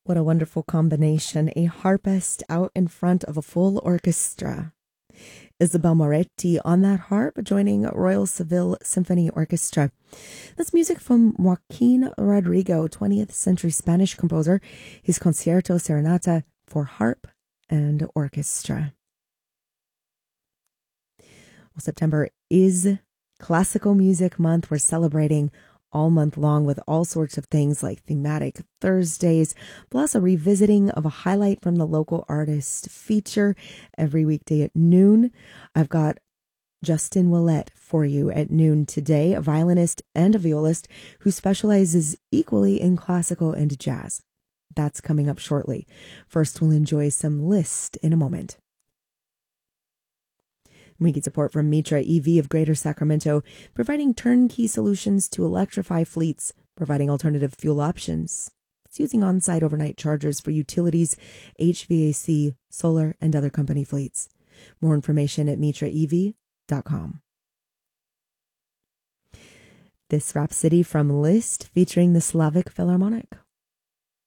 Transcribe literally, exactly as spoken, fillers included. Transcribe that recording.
What a wonderful combination. A harpist out in front of a full orchestra. Isabel Moretti on that harp, joining Royal Seville Symphony Orchestra. That's music from Joaquin Rodrigo, twentieth century Spanish composer, his Concierto Serenata for harp and orchestra. Well, September is Classical Music Month. We're celebrating all month long with all sorts of things like thematic Thursdays, plus a revisiting of a highlight from the local artist feature every weekday at noon. I've got Justin Willett for you at noon today, a violinist and a violist who specializes equally in classical and jazz. That's coming up shortly. First, we'll enjoy some Liszt in a moment. We get support from Mitra E V of Greater Sacramento, providing turnkey solutions to electrify fleets, providing alternative fuel options. It's using on-site overnight chargers for utilities, H V A C, solar, and other company fleets. More information at mitra e v dot com. This Rhapsody from Liszt featuring the Slavic Philharmonic.